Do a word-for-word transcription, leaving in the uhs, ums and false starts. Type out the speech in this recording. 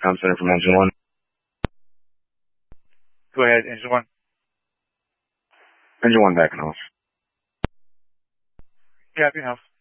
Com Center from Engine One. Go ahead, Engine One. Engine One back in house. Yeah, back in house.